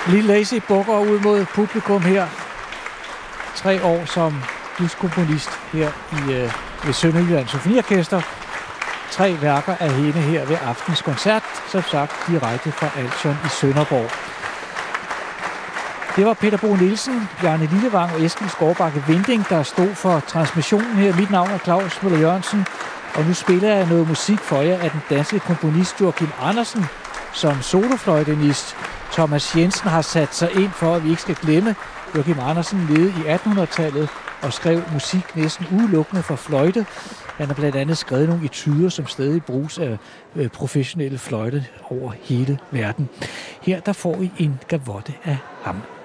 Lille Lazy bukker ud mod publikum her. 3 år som huskomponist her ved Sønderjyllands Symfoniorkester. 3 værker af hende her ved aftens koncert, som sagt direkte fra Altion i Sønderborg. Det var Peter Bo Nielsen, Bjarne Lillevang og Eskild Skovbakke Vinding, der stod for transmissionen her. Mit navn er Claus Møller Jørgensen, og nu spiller jeg noget musik for jer af den danske komponist Joachim Andersen, som solofløjtenist. Thomas Jensen har sat sig ind for, at vi ikke skal glemme. Joachim Andersen levede i 1800-tallet og skrev musik næsten udelukkende for fløjte. Han har blandt andet skrevet nogle etuder, som stadig bruges af professionelle fløjte over hele verden. Her der får I en gavotte af ham.